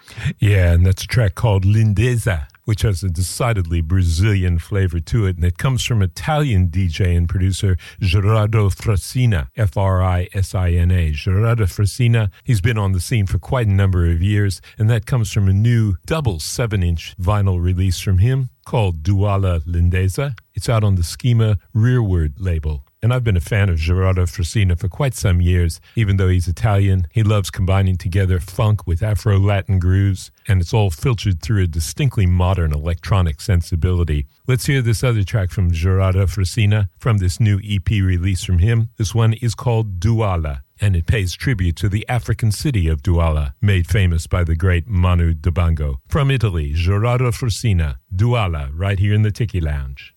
Yeah, and that's a track called Lindeza, which has a decidedly Brazilian flavor to it, and it comes from Italian DJ and producer Gerardo Frasina, F-R-I-S-I-N-A. Gerardo Frasina, he's been on the scene for quite a number of years, and that comes from a new double 7-inch vinyl release from him called Douala Lindeza. It's out on the Schema Rearward label. And I've been a fan of Gerardo Frasina for quite some years. Even though he's Italian, he loves combining together funk with Afro-Latin grooves, and it's all filtered through a distinctly modern electronic sensibility. Let's hear this other track from Gerardo Frasina from this new EP release from him. This one is called Douala, and it pays tribute to the African city of Douala, made famous by the great Manu Dibango. From Italy, Gerardo Frasina, Douala, right here in the Tiki Lounge.